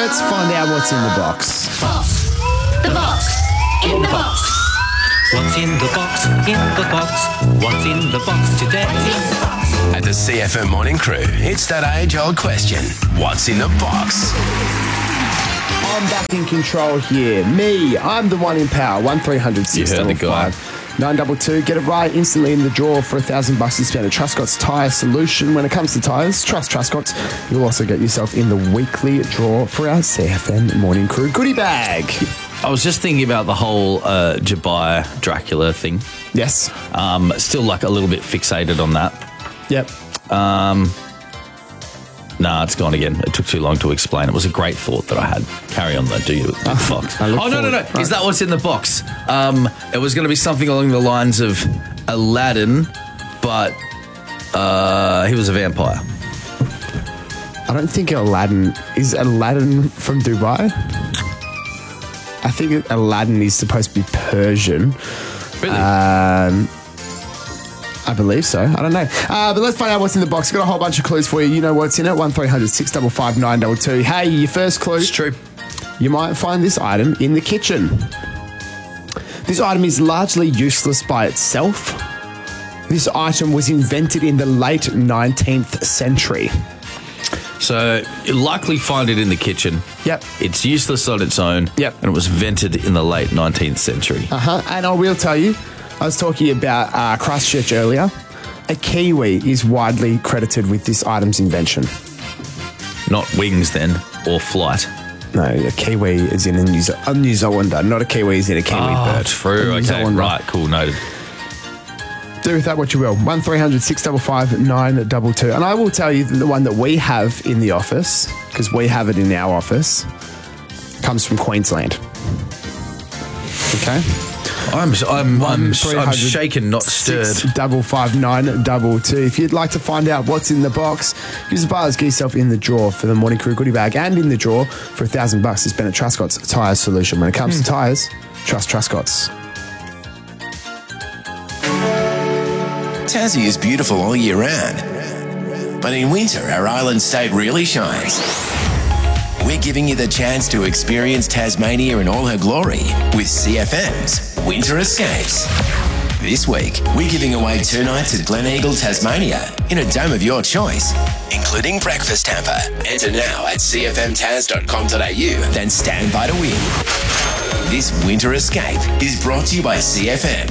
let's find out what's in the box. The box. In the box. What's in the box? In the box. What's in the box today? At the CFM Morning Crew, it's that age-old question. What's in the box? I'm back in control here. Me, I'm the one in power. 1300 655 922. Get it right instantly in the draw for $1,000 to spend at Truscott's Tyre Solution. When it comes to tyres, trust Truscott's. You'll also get yourself in the weekly draw for our CFM Morning Crew goodie bag. I was just thinking about the whole Dubai Dracula thing. Yes. Still like a little bit fixated on that. Yep. Nah, it's gone again. It took too long to explain. It was a great thought that I had. Carry on though, do you? Fox. I look Oh, no. forward. Is that what's in the box? It was going to be something along the lines of Aladdin, but he was a vampire. I don't think Aladdin... Is Aladdin from Dubai? I think Aladdin is supposed to be Persian. Really? I believe so. I don't know. But let's find out what's in the box. Got a whole bunch of clues for you. You know what's in it. 1300 655 922. Hey, your first clue. It's true. You might find this item in the kitchen. This item is largely useless by itself. This item was invented in the late 19th century. So you'll likely find it in the kitchen. Yep. It's useless on its own. Yep. And it was invented in the late 19th century. And I will tell you, I was talking about Christchurch earlier. A Kiwi is widely credited with this item's invention. Not wings then, or flight. No, a Kiwi is in a New Zealander, not a Kiwi is in a Kiwi bird. True. A New Okay, Zealander. right. Cool, noted. Do with that what you will. 1300 655 922. And I will tell you the one that we have in the office, because we have it in our office, comes from Queensland. Okay? I'm shaken, not stirred. 655 922. If you'd like to find out what's in the box, give us a buzz, get yourself in the draw for the Morning Crew goodie bag and in the draw for $1,000 to spend at Truscott's Tyre Solution. When it comes to tyres, trust Truscott's. Tassie is beautiful all year round. But in winter, our island state really shines. We're giving you the chance to experience Tasmania in all her glory with CFM's Winter Escapes. This week, we're giving away 2 nights at Gleneagle, Tasmania in a dome of your choice, including breakfast hamper. Enter now at cfmtaz.com.au, then stand by to win. This Winter Escape is brought to you by CFM.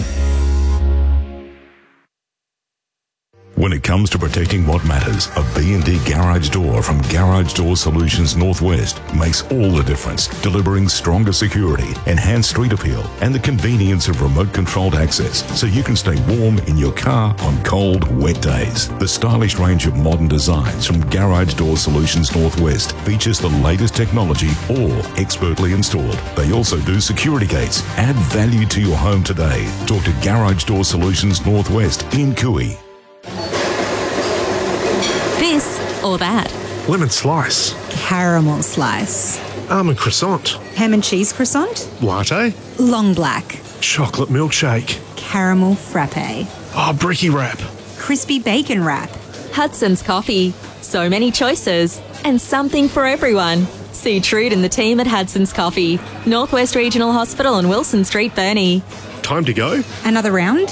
When it comes to protecting what matters, a B&D garage door from Garage Door Solutions Northwest makes all the difference, delivering stronger security, enhanced street appeal, and the convenience of remote-controlled access so you can stay warm in your car on cold, wet days. The stylish range of modern designs from Garage Door Solutions Northwest features the latest technology, all expertly installed. They also do security gates. Add value to your home today. Talk to Garage Door Solutions Northwest in Cooey. This or that. Lemon slice. Caramel slice. Almond croissant. Ham and cheese croissant. Latte. Long black. Chocolate milkshake. Caramel frappe. Oh, bricky wrap. Crispy bacon wrap. Hudson's Coffee. So many choices and something for everyone. See Trude and the team at Hudson's Coffee, Northwest Regional Hospital on Wilson Street, Burnie. Time to go. Another round?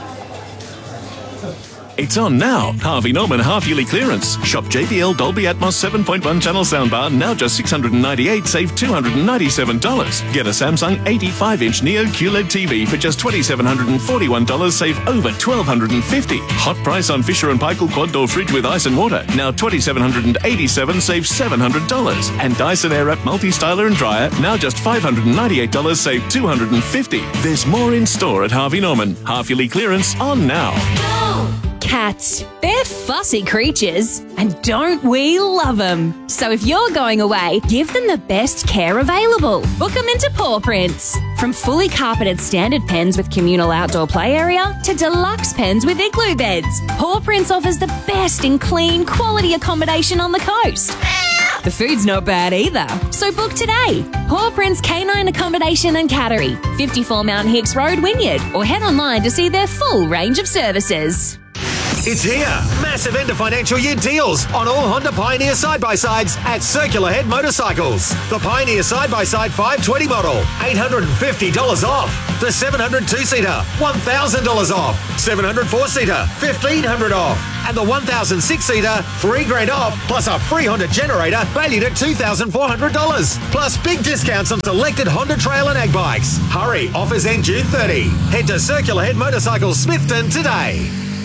It's on now. Harvey Norman half-yearly clearance. Shop JBL Dolby Atmos 7.1 channel soundbar, now just $698, save $297. Get a Samsung 85-inch Neo QLED TV for just $2,741, save over $1,250. Hot price on Fisher & Paykel quad door fridge with ice and water, now $2,787, save $700. And Dyson Airwrap multi-styler and dryer, now just $598, save $250. There's more in store at Harvey Norman. Half-yearly clearance on now. Cats. They're fussy creatures, and don't we love them? So if you're going away, give them the best care available. Book them into Paw Prints. From fully carpeted standard pens with communal outdoor play area to deluxe pens with igloo beds, Paw Prints offers the best in clean, quality accommodation on the coast. The food's not bad either. So book today. Paw Prints Canine Accommodation and Cattery, 54 Mount Hicks Road, Wynyard, or head online to see their full range of services. It's here. massive end of financial year deals on all Honda Pioneer side-by-sides at Circular Head Motorcycles. The Pioneer side-by-side 520 model, $850 off. The 700 two-seater, $1,000 off. 700 four-seater, $1,500 off. And the 1,000 six-seater, $3,000 off, plus a free Honda generator valued at $2,400. Plus big discounts on selected Honda Trail and Ag bikes. Hurry, offers end June 30. Head to Circular Head Motorcycles Smithton today.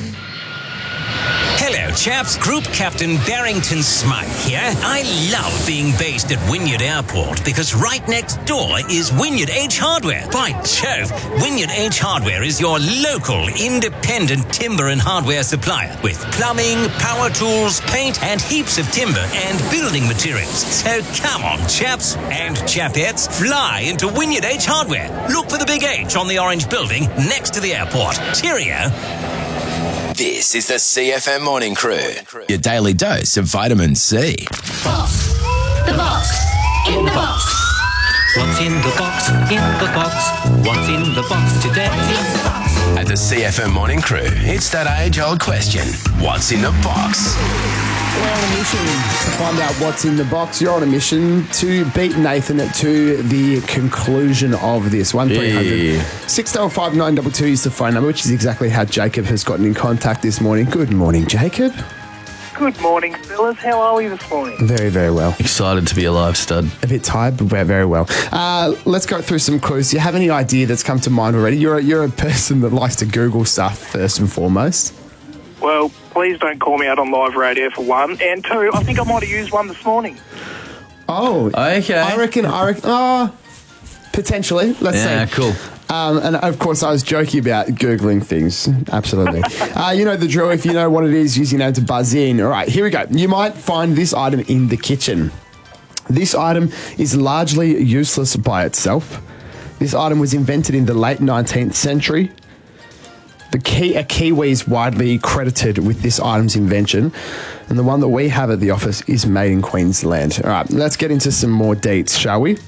Hello, chaps. Group Captain Barrington Smythe here. I love being based at Wynyard Airport because right next door is Wynyard H Hardware. By Jove, Wynyard H Hardware is your local independent timber and hardware supplier with plumbing, power tools, paint, and heaps of timber and building materials. So come on, chaps and chapettes, fly into Wynyard H Hardware. Look for the big H on the orange building next to the airport. Cheerio. This is the CFM Morning Crew, your daily dose of vitamin C. Box. The box. In the box. What's in the box? In the box. What's in the box today? At the CFM Morning Crew, it's that age-old question. What's in the box? We're on a mission to find out what's in the box. You're on a mission to beat Nathan to the conclusion of this. 1300 605 922 is the phone number, which is exactly how Jacob has gotten in contact this morning. Good morning, Jacob. Good morning, fellas. How are we this morning? Very, very well. Excited to be alive, stud. A bit tired, but we're very well. Let's go through some clues. Do you have any idea that's come to mind already? You're a person that likes to Google stuff first and foremost. Well, please don't call me out on live radio for one. And two, I think I might have used one this morning. Oh, okay. I reckon. Potentially. Let's see. Yeah, cool. And of course, I was joking about Googling things. Absolutely. You know the drill. If you know what it is, use your name to buzz in. All right, here we go. You might find this item in the kitchen. This item is largely useless by itself. This item was invented in the late 19th century. A Kiwi is widely credited with this item's invention, and the one that we have at the office is made in Queensland. All right, let's get into some more deets, shall we?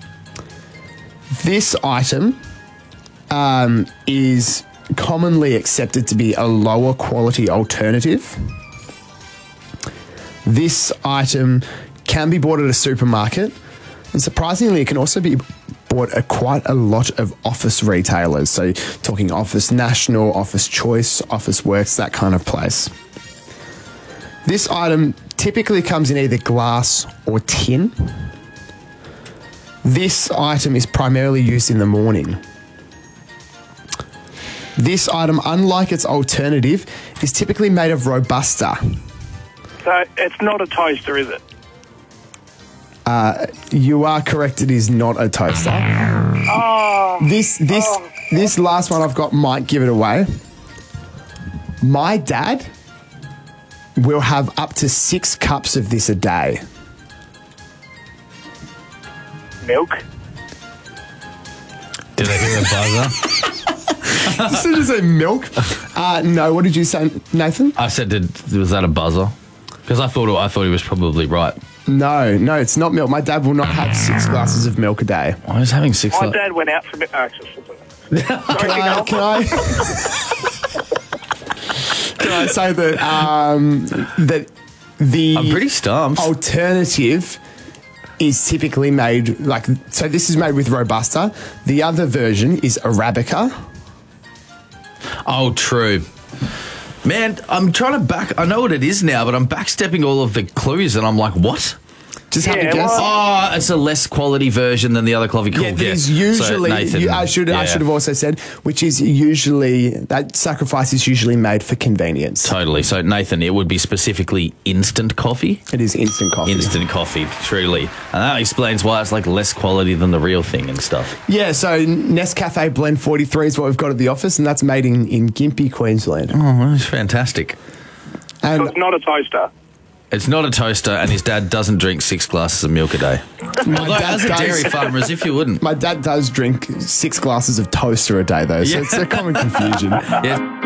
This item is commonly accepted to be a lower quality alternative. This item can be bought at a supermarket, and surprisingly, it can also be bought at quite a lot of office retailers. So talking Office National, Office Choice, Office Works, that kind of place. This item typically comes in either glass or tin. This item is primarily used in the morning. This item, unlike its alternative, is typically made of Robusta. So it's not a toaster, is it? You are correct, it is not a toaster. This last one I've got might give it away. My dad will have up to 6 cups of this a day. Milk? Did I hear a buzzer? Did you say milk? No, what did you say, Nathan? I said, was that a buzzer? Because I thought he was probably right. No, it's not milk. My dad will not have 6 glasses of milk a day. I was having 6. My dad went out for milk. Can I say that that the I'm pretty stumped. Alternative is typically made so this is made with Robusta. The other version is Arabica. Oh, true. Man, I'm trying to I know what it is now, but I'm backstepping all of the clues and I'm like, what? Just have a guess. Oh, it's a less quality version than the other coffee. Cool. Yeah, there's usually. I should have also said, which is usually that sacrifice is usually made for convenience. Totally. So Nathan, it would be specifically instant coffee. It is instant coffee. Instant coffee, truly, and that explains why it's like less quality than the real thing and stuff. Yeah. So Nescafe Blend 43 is what we've got at the office, and that's made in Gympie, Queensland. Oh, that's fantastic. So it's not a toaster. It's not a toaster, and his dad doesn't drink 6 glasses of milk a day. Although, as a dairy farmer, as if you wouldn't. My dad does drink 6 glasses of toaster a day, though, so it's a common confusion. Yeah.